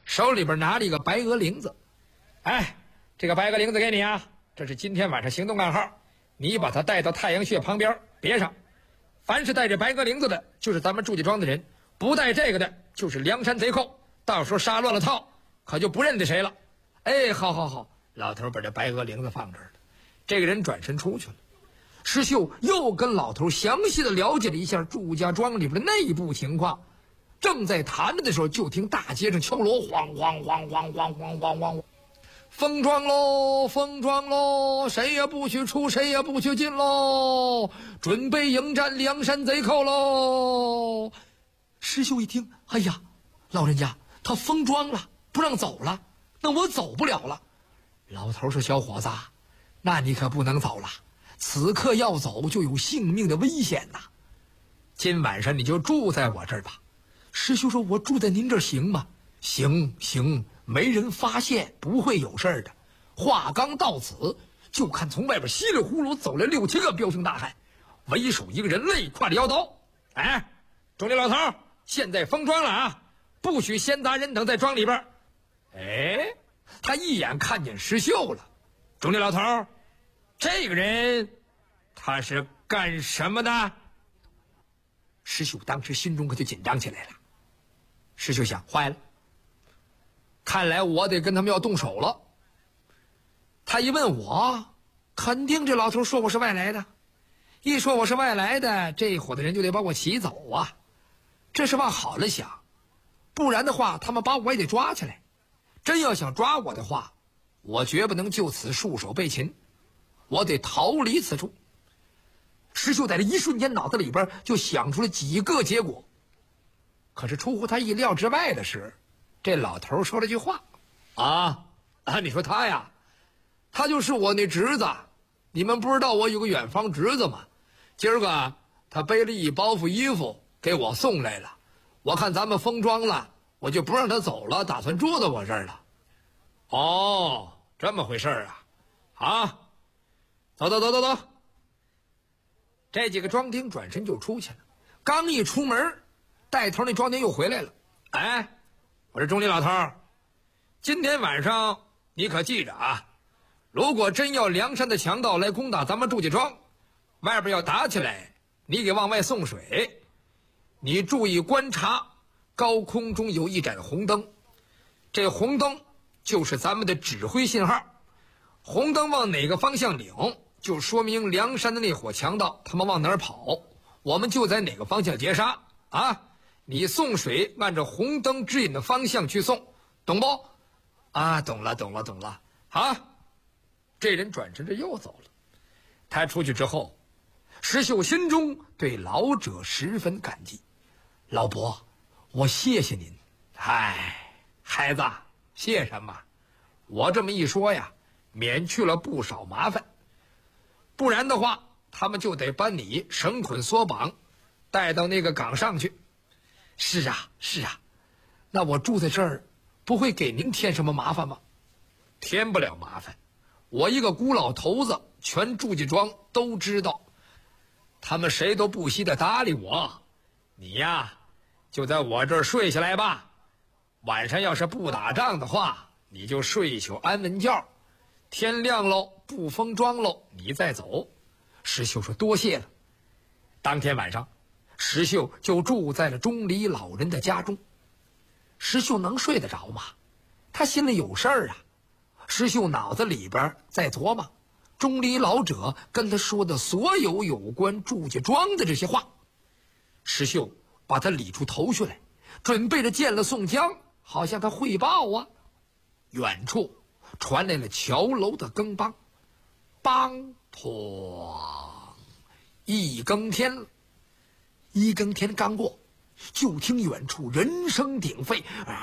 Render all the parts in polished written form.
手里边拿了一个白鹅铃子。哎，这个白鹅铃子给你啊，这是今天晚上行动暗号，你把它带到太阳穴旁边别上。凡是带着白鹅铃子的，就是咱们祝家庄的人；不带这个的，就是梁山贼寇。到时候杀乱了套，可就不认得谁了。哎，好，老头把这白鹅铃子放这儿了。这个人转身出去了。石秀又跟老头详细的了解了一下祝家庄里边的内部情况。正在谈着的时候，就听大街上敲锣，晃晃晃晃晃晃晃晃，封庄喽，封庄喽，谁也不许出，谁也不许进喽，准备迎战梁山贼寇喽。石秀一听，哎呀，老人家他封庄了，不让走了，那我走不了了。老头说，小伙子，那你可不能走了，此刻要走就有性命的危险呐。今晚上你就住在我这儿吧。师兄说，我住在您这儿行吗？行，没人发现，不会有事儿的。话刚到此，就看从外边稀里呼噜走来6、7个彪形大汉，为首一个人肋挎着腰刀。哎，钟离老头，现在封庄了啊，不许闲杂人等在庄里边。哎，他一眼看见石秀了。钟离老头，这个人他是干什么的？石秀当时心中可就紧张起来了。石秀想，坏了，看来我得跟他们要动手了。他一问我，肯定这老头说我是外来的，一说我是外来的，这伙的人就得把我骑走啊。这是往好了想，不然的话他们把我也得抓起来。真要想抓我的话，我绝不能就此束手被擒，我得逃离此处。石秀在这一瞬间脑子里边就想出了几个结果。可是出乎他意料之外的是，这老头说了句话：你说他呀，他就是我那侄子。你们不知道我有个远房侄子吗？今儿个他背了一包袱衣服给我送来了，我看咱们封庄了，我就不让他走了，打算住在我这儿了。哦，这么回事啊。好，走。这几个庄丁转身就出去了。刚一出门，带头那庄丁又回来了。哎，我说钟离老头，今天晚上你可记着啊，如果真要梁山的强盗来攻打咱们祝家庄，外边要打起来，你给往外送水，你注意观察，高空中有一盏红灯，这红灯就是咱们的指挥信号，红灯往哪个方向领，就说明梁山的那伙强盗他们往哪儿跑，我们就在哪个方向截杀啊！你送水按照红灯指引的方向去送，懂不？啊，懂了。好，这人转身着又走了。他出去之后，石秀心中对老者十分感激。老伯，我谢谢您。嗨，孩子，谢什么？我这么一说呀，免去了不少麻烦。不然的话，他们就得把你绳捆索绑，带到那个岗上去。是啊，那我住在这儿，不会给您添什么麻烦吗？添不了麻烦，我一个孤老头子，全祝家庄都知道，他们谁都不惜的搭理我。你呀，就在我这儿睡下来吧。晚上要是不打仗的话，你就睡一宿安稳觉。天亮喽，不封庄喽，你再走。石秀说，多谢了。当天晚上，石秀就住在了钟离老人的家中。石秀能睡得着吗？他心里有事儿啊。石秀脑子里边在琢磨钟离老者跟他说的所有有关祝家庄的这些话。石秀把他理出头绪来，准备着见了宋江，好向他汇报啊。远处传来了桥楼的更梆，梆哐，一更天了。一更天刚过，就听远处人声鼎沸，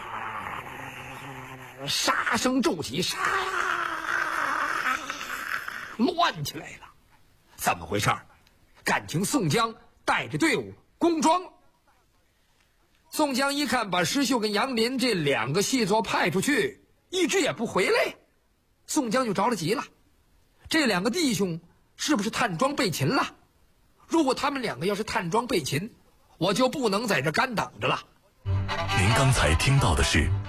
杀声骤起，杀乱起来了。怎么回事？感情宋江带着队伍攻庄了。宋江一看把石秀跟杨林这2个细作派出去，一直也不回来，宋江就着了急了。这2个弟兄是不是探庄被擒了？如果他们2个要是探庄被擒，我就不能在这干等着了。 您刚才听到的是